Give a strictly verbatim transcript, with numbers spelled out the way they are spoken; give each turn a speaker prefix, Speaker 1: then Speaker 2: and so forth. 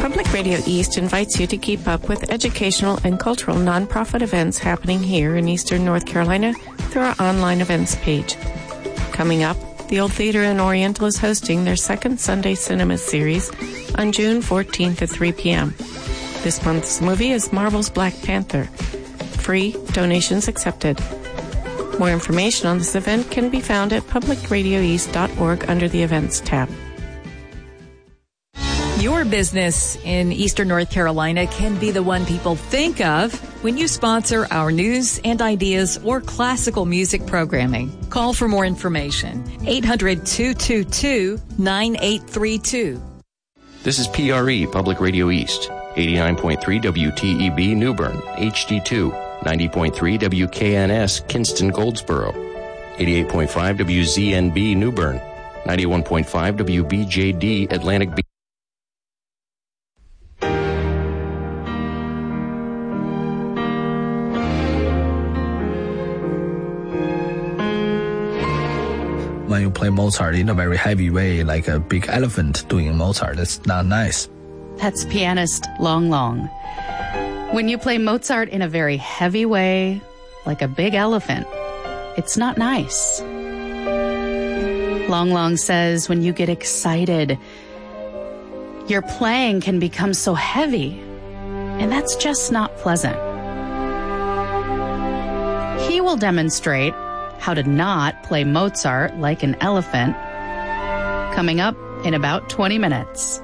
Speaker 1: Public Radio East invites you to keep up with educational and cultural nonprofit events happening here in Eastern North Carolina through our online events page. Coming up, the Old Theater in Oriental is hosting their second Sunday Cinema series on June fourteenth at three p.m. This month's movie is Marvel's Black Panther. Free, donations accepted. More information on this event can be found at public radio east dot org under the Events tab.
Speaker 2: Your business in Eastern North Carolina can be the one people think of when you sponsor our news and ideas or classical music programming. Call for more information. eight hundred, two two two, nine eight three two.
Speaker 3: This is P R E, Public Radio East, eighty-nine point three W T E B New Bern, H D two, ninety point three W K N S Kinston Goldsboro, eighty-eight point five W Z N B New Bern, ninety-one point five W B J D Atlantic Beach.
Speaker 4: When you play Mozart in a very heavy way, like a big elephant doing Mozart, that's not nice.
Speaker 5: That's pianist Long Long. When you play Mozart in a very heavy way, like a big elephant, it's not nice. Long Long says when you get excited, your playing can become so heavy, and that's just not pleasant. He will demonstrate how to not play Mozart like an elephant, coming up in about twenty minutes.